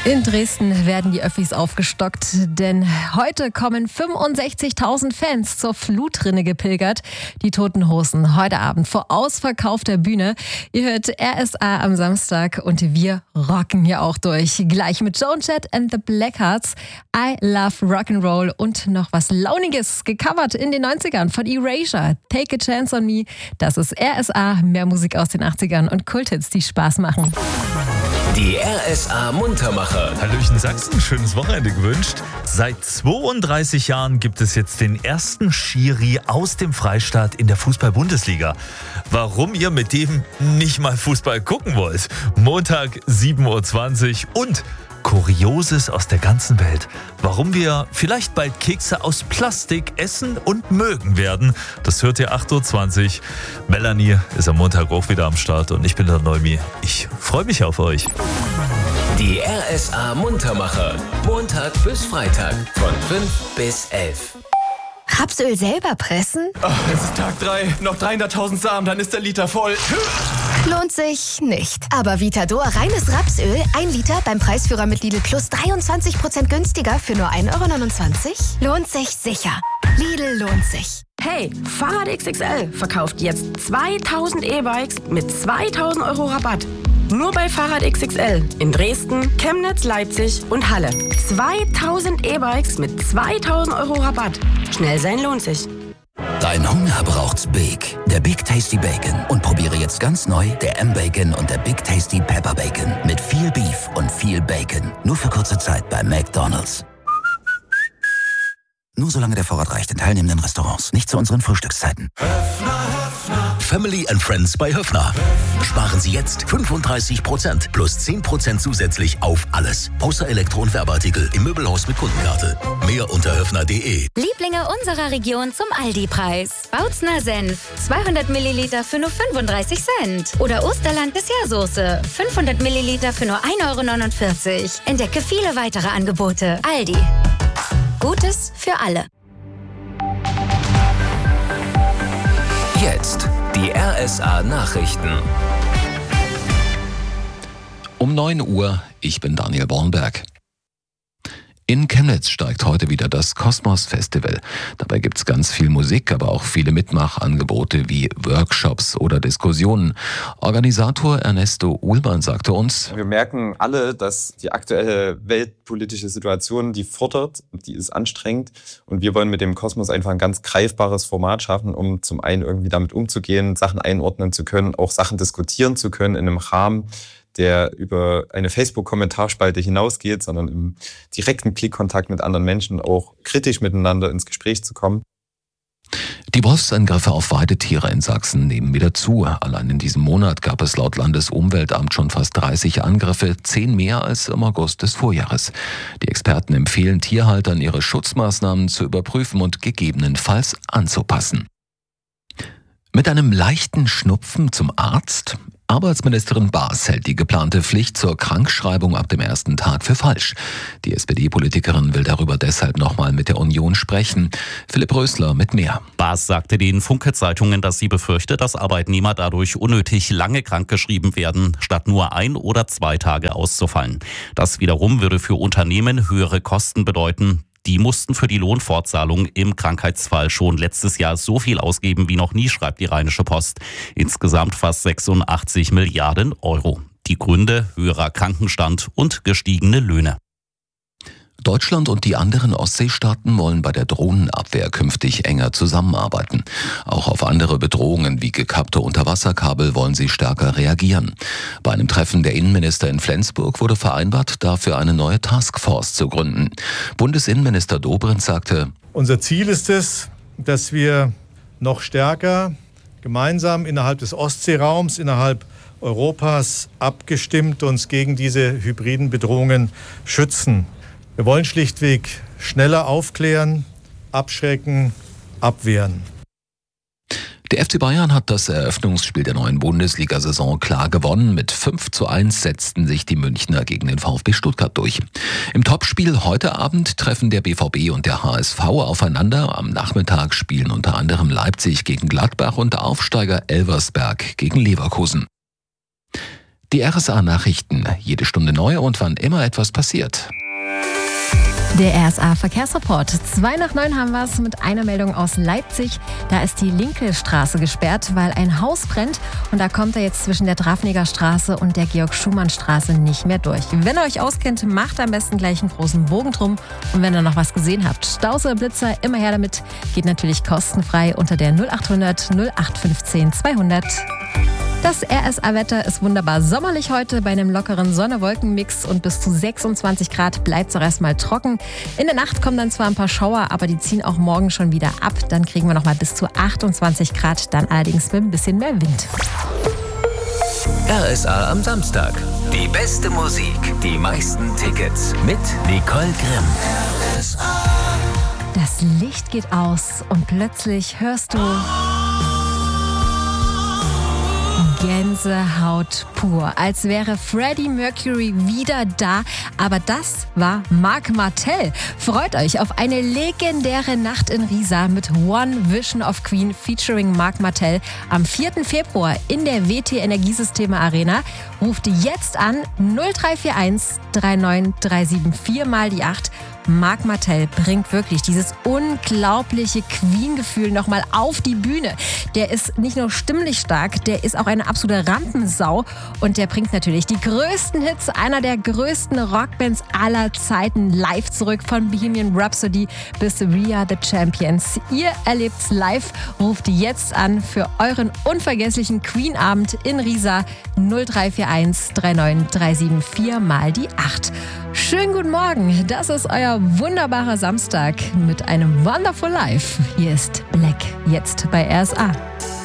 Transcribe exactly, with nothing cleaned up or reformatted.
In Dresden werden die Öffis aufgestockt, denn heute kommen fünfundsechzigtausend Fans zur Flutrinne gepilgert. Die Toten Hosen heute Abend vor ausverkaufter Bühne. Ihr hört R S A am Samstag und wir rocken hier auch durch. Gleich mit Joan Jett and the Blackhearts, I Love Rock'n'Roll und noch was Launiges, gecovert in den neunzigern von Erasure. Take a Chance on Me. Das ist R S A, mehr Musik aus den achtzigern und Kulthits, die Spaß machen. Die R S A Muntermacher. Hallöchen Sachsen, schönes Wochenende gewünscht. Seit zweiunddreißig Jahren gibt es jetzt den ersten Schiri aus dem Freistaat in der Fußball-Bundesliga. Warum ihr mit dem nicht mal Fußball gucken wollt? Montag sieben Uhr zwanzig und Kurioses aus der ganzen Welt. Warum wir vielleicht bald Kekse aus Plastik essen und mögen werden, das hört ihr acht Uhr zwanzig. Melanie ist am Montag auch wieder am Start und ich bin der Neumi. Ich freue mich auf euch. Die R S A Muntermacher. Montag bis Freitag von fünf bis elf. Rapsöl selber pressen? Oh, es ist Tag drei. Noch dreihunderttausend Samen, dann ist der Liter voll. Lohnt sich nicht. Aber Vitador reines Rapsöl, ein Liter beim Preisführer mit Lidl Plus dreiundzwanzig Prozent günstiger für nur ein Euro neunundzwanzig? Lohnt sich sicher. Lidl lohnt sich. Hey, Fahrrad X X L verkauft jetzt zweitausend E-Bikes mit zweitausend Euro Rabatt. Nur bei Fahrrad X X L in Dresden, Chemnitz, Leipzig und Halle. zweitausend E-Bikes mit zweitausend Euro Rabatt. Schnell sein lohnt sich. Dein Hunger braucht's Big. Der Big Tasty Bacon. Und probiere jetzt ganz neu der M-Bacon und der Big Tasty Pepper Bacon. Mit viel Beef und viel Bacon. Nur für kurze Zeit bei McDonald's. Nur solange der Vorrat reicht in teilnehmenden Restaurants. Nicht zu unseren Frühstückszeiten. Family and Friends bei Höffner. Sparen Sie jetzt fünfunddreißig Prozent plus zehn Prozent zusätzlich auf alles. Außer Elektro- und Werbeartikel im Möbelhaus mit Kundenkarte. Mehr unter höffner punkt de. Lieblinge unserer Region zum Aldi-Preis. Bautzner Senf, zweihundert Milliliter für nur fünfunddreißig Cent. Oder Osterland Dessertsoße, fünfhundert Milliliter für nur ein Euro neunundvierzig. Entdecke viele weitere Angebote. Aldi. Gutes für alle. Jetzt die R S A Nachrichten. Um neun Uhr, ich bin Daniel Bornberg. In Chemnitz steigt heute wieder das Kosmos Festival. Dabei gibt's ganz viel Musik, aber auch viele Mitmachangebote wie Workshops oder Diskussionen. Organisator Ernesto Uhlmann sagte uns: Wir merken alle, dass die aktuelle weltpolitische Situation, die fordert, die ist anstrengend. Und wir wollen mit dem Kosmos einfach ein ganz greifbares Format schaffen, um zum einen irgendwie damit umzugehen, Sachen einordnen zu können, auch Sachen diskutieren zu können in einem Rahmen, der über eine Facebook-Kommentarspalte hinausgeht, sondern im direkten Blickkontakt mit anderen Menschen auch kritisch miteinander ins Gespräch zu kommen. Die Wolfsangriffe auf Weidetiere in Sachsen nehmen wieder zu. Allein in diesem Monat gab es laut Landesumweltamt schon fast dreißig Angriffe, zehn mehr als im August des Vorjahres. Die Experten empfehlen Tierhaltern, ihre Schutzmaßnahmen zu überprüfen und gegebenenfalls anzupassen. Mit einem leichten Schnupfen zum Arzt? Arbeitsministerin Baas hält die geplante Pflicht zur Krankschreibung ab dem ersten Tag für falsch. Die S P D-Politikerin will darüber deshalb nochmal mit der Union sprechen. Philipp Rösler mit mehr. Baas sagte den Funke-Zeitungen, dass sie befürchtet, dass Arbeitnehmer dadurch unnötig lange krankgeschrieben werden, statt nur ein oder zwei Tage auszufallen. Das wiederum würde für Unternehmen höhere Kosten bedeuten. Die mussten für die Lohnfortzahlung im Krankheitsfall schon letztes Jahr so viel ausgeben wie noch nie, schreibt die Rheinische Post. Insgesamt fast sechsundachtzig Milliarden Euro. Die Gründe: höherer Krankenstand und gestiegene Löhne. Deutschland und die anderen Ostseestaaten wollen bei der Drohnenabwehr künftig enger zusammenarbeiten. Auch auf andere Bedrohungen wie gekappte Unterwasserkabel wollen sie stärker reagieren. Bei einem Treffen der Innenminister in Flensburg wurde vereinbart, dafür eine neue Taskforce zu gründen. Bundesinnenminister Dobrindt sagte: Unser Ziel ist es, dass wir noch stärker gemeinsam innerhalb des Ostseeraums, innerhalb Europas abgestimmt uns gegen diese hybriden Bedrohungen schützen. Wir wollen schlichtweg schneller aufklären, abschrecken, abwehren. Der F C Bayern hat das Eröffnungsspiel der neuen Bundesliga-Saison klar gewonnen. Mit fünf zu eins setzten sich die Münchner gegen den VfB Stuttgart durch. Im Topspiel heute Abend treffen der B V B und der H S V aufeinander. Am Nachmittag spielen unter anderem Leipzig gegen Gladbach und Aufsteiger Elversberg gegen Leverkusen. Die R S A-Nachrichten, jede Stunde neu und wann immer etwas passiert. Der R S A-Verkehrsreport. Zwei nach neun haben wir es mit einer Meldung aus Leipzig. Da ist die Linkelstraße gesperrt, weil ein Haus brennt. Und da kommt er jetzt zwischen der Drafniger-Straße und der Georg-Schumann-Straße nicht mehr durch. Wenn ihr euch auskennt, macht am besten gleich einen großen Bogen drum. Und wenn ihr noch was gesehen habt, Stausee, Blitzer, immer her damit. Geht natürlich kostenfrei unter der null acht hundert null acht fünfzehn zweihundert. Das R S A-Wetter ist wunderbar sommerlich heute bei einem lockeren Sonne-Wolken-Mix und bis zu sechsundzwanzig Grad bleibt es auch erstmal trocken. In der Nacht kommen dann zwar ein paar Schauer, aber die ziehen auch morgen schon wieder ab. Dann kriegen wir nochmal bis zu achtundzwanzig Grad, dann allerdings mit ein bisschen mehr Wind. R S A am Samstag. Die beste Musik, die meisten Tickets mit Nicole Grimm. R S A. Das Licht geht aus und plötzlich hörst du Gänsehaut pur, als wäre Freddie Mercury wieder da. Aber das war Marc Martel. Freut euch auf eine legendäre Nacht in Riesa mit One Vision of Queen featuring Marc Martel am vierten Februar in der W T Energiesysteme Arena. Ruft jetzt an null drei vier eins drei neun drei sieben vier mal die acht. Marc Martel bringt wirklich dieses unglaubliche Queen-Gefühl nochmal auf die Bühne. Der ist nicht nur stimmlich stark, der ist auch eine absolute Rampensau und der bringt natürlich die größten Hits einer der größten Rockbands aller Zeiten live zurück, von Bohemian Rhapsody bis We Are The Champions. Ihr erlebt's live, ruft jetzt an für euren unvergesslichen Queen-Abend in Riesa null drei vier eins drei neun drei sieben vier mal die acht. Schönen guten Morgen, das ist euer wunderbarer Samstag mit einem Wonderful Life. Hier ist Black, jetzt bei R S A.